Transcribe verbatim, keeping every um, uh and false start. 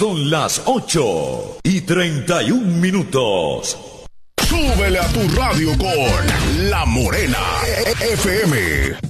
Son las ocho y treinta y un minutos. Súbele a tu radio con La Morena F M.